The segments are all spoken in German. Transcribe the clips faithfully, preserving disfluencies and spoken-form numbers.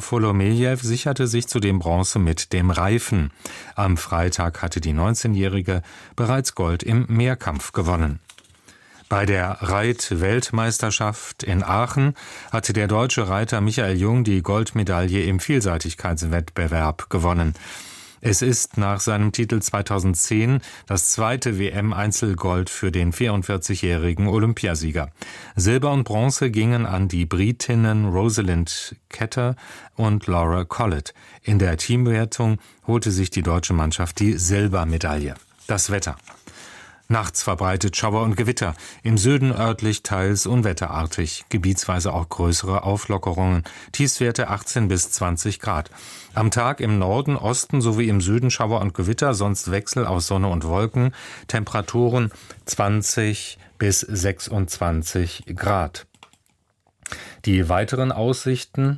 Wafolomejew sicherte sich zudem Bronze mit dem Reifen. Am Freitag hatte die neunzehnjährige bereits Gold im Mehrkampf gewonnen. Bei der Reit-Weltmeisterschaft in Aachen hatte der deutsche Reiter Michael Jung die Goldmedaille im Vielseitigkeitswettbewerb gewonnen. Es ist nach seinem Titel zweitausendzehn das zweite W M-Einzelgold für den vierundvierzigjährigen Olympiasieger. Silber und Bronze gingen an die Britinnen Rosalind Ketter und Laura Collett. In der Teamwertung holte sich die deutsche Mannschaft die Silbermedaille. Das Wetter. Nachts verbreitet Schauer und Gewitter, im Süden örtlich teils unwetterartig, gebietsweise auch größere Auflockerungen, Tiefstwerte achtzehn bis zwanzig Grad. Am Tag im Norden, Osten sowie im Süden Schauer und Gewitter, sonst Wechsel aus Sonne und Wolken, Temperaturen zwanzig bis sechsundzwanzig Grad. Die weiteren Aussichten: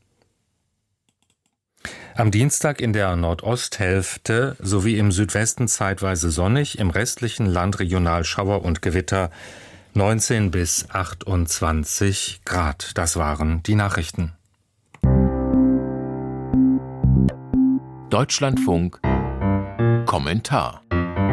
am Dienstag in der Nordosthälfte sowie im Südwesten zeitweise sonnig, im restlichen Land regional Schauer und Gewitter, neunzehn bis achtundzwanzig Grad. Das waren die Nachrichten. Deutschlandfunk Kommentar.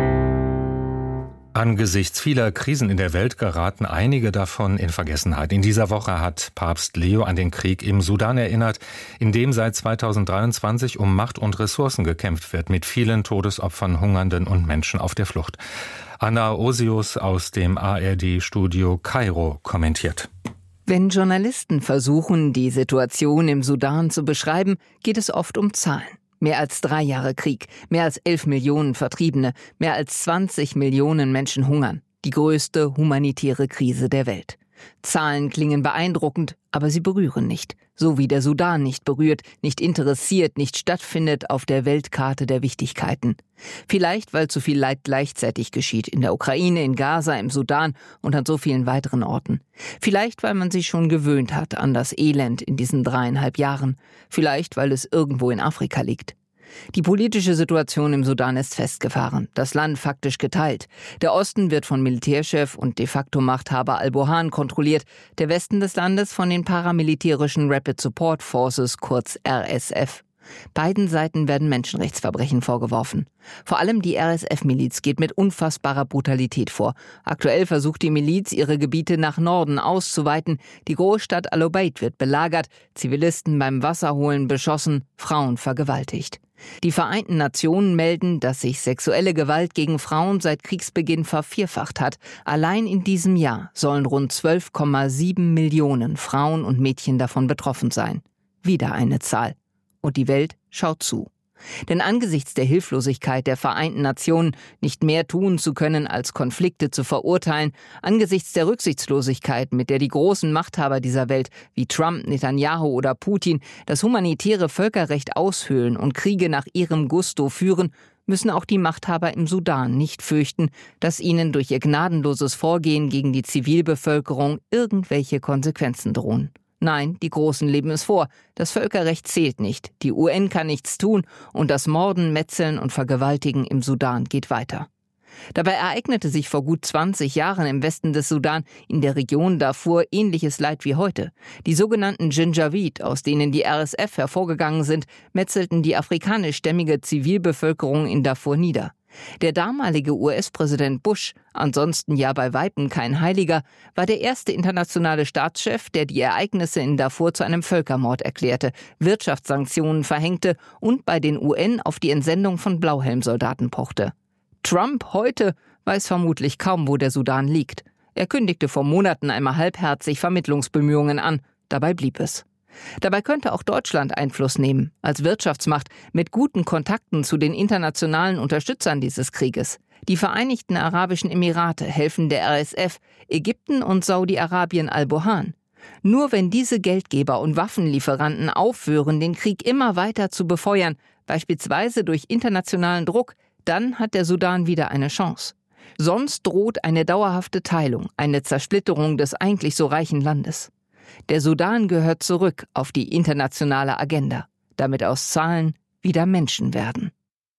Angesichts vieler Krisen in der Welt geraten einige davon in Vergessenheit. In dieser Woche hat Papst Leo an den Krieg im Sudan erinnert, in dem seit zweitausenddreiundzwanzig um Macht und Ressourcen gekämpft wird, mit vielen Todesopfern, Hungernden und Menschen auf der Flucht. Anna Osius aus dem A R D-Studio Kairo kommentiert. Wenn Journalisten versuchen, die Situation im Sudan zu beschreiben, geht es oft um Zahlen. Mehr als drei Jahre Krieg, mehr als elf Millionen Vertriebene, mehr als zwanzig Millionen Menschen hungern. Die größte humanitäre Krise der Welt. Zahlen klingen beeindruckend, aber sie berühren nicht. So wie der Sudan nicht berührt, nicht interessiert, nicht stattfindet auf der Weltkarte der Wichtigkeiten. Vielleicht, weil zu viel Leid gleichzeitig geschieht. In der Ukraine, in Gaza, im Sudan und an so vielen weiteren Orten. Vielleicht, weil man sich schon gewöhnt hat an das Elend in diesen dreieinhalb Jahren. Vielleicht, weil es irgendwo in Afrika liegt. Die politische Situation im Sudan ist festgefahren, das Land faktisch geteilt. Der Osten wird von Militärchef und de facto Machthaber al-Burhan kontrolliert, der Westen des Landes von den paramilitärischen Rapid Support Forces, kurz R S F. Beiden Seiten werden Menschenrechtsverbrechen vorgeworfen. Vor allem die R S F-Miliz geht mit unfassbarer Brutalität vor. Aktuell versucht die Miliz, ihre Gebiete nach Norden auszuweiten. Die Großstadt Al-Obeid wird belagert, Zivilisten beim Wasserholen beschossen, Frauen vergewaltigt. Die Vereinten Nationen melden, dass sich sexuelle Gewalt gegen Frauen seit Kriegsbeginn vervierfacht hat. Allein in diesem Jahr sollen rund zwölf Komma sieben Millionen Frauen und Mädchen davon betroffen sein. Wieder eine Zahl. Und die Welt schaut zu. Denn angesichts der Hilflosigkeit der Vereinten Nationen, nicht mehr tun zu können, als Konflikte zu verurteilen, angesichts der Rücksichtslosigkeit, mit der die großen Machthaber dieser Welt wie Trump, Netanyahu oder Putin das humanitäre Völkerrecht aushöhlen und Kriege nach ihrem Gusto führen, müssen auch die Machthaber im Sudan nicht fürchten, dass ihnen durch ihr gnadenloses Vorgehen gegen die Zivilbevölkerung irgendwelche Konsequenzen drohen. Nein, die Großen leben es vor. Das Völkerrecht zählt nicht. Die U N kann nichts tun und das Morden, Metzeln und Vergewaltigen im Sudan geht weiter. Dabei ereignete sich vor gut zwanzig Jahren im Westen des Sudan in der Region Darfur ähnliches Leid wie heute. Die sogenannten Janjaweed, aus denen die R S F hervorgegangen sind, metzelten die afrikanischstämmige Zivilbevölkerung in Darfur nieder. Der damalige U S-Präsident Bush, ansonsten ja bei Weitem kein Heiliger, war der erste internationale Staatschef, der die Ereignisse in Darfur zu einem Völkermord erklärte, Wirtschaftssanktionen verhängte und bei den U N auf die Entsendung von Blauhelmsoldaten pochte. Trump heute weiß vermutlich kaum, wo der Sudan liegt. Er kündigte vor Monaten einmal halbherzig Vermittlungsbemühungen an, dabei blieb es. Dabei könnte auch Deutschland Einfluss nehmen, als Wirtschaftsmacht mit guten Kontakten zu den internationalen Unterstützern dieses Krieges. Die Vereinigten Arabischen Emirate helfen der R S F, Ägypten und Saudi-Arabien al-Burhan. Nur wenn diese Geldgeber und Waffenlieferanten aufhören, den Krieg immer weiter zu befeuern, beispielsweise durch internationalen Druck, dann hat der Sudan wieder eine Chance. Sonst droht eine dauerhafte Teilung, eine Zersplitterung des eigentlich so reichen Landes. Der Sudan gehört zurück auf die internationale Agenda, damit aus Zahlen wieder Menschen werden.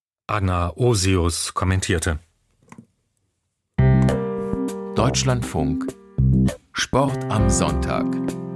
Anna Osius kommentierte. Deutschlandfunk Sport am Sonntag.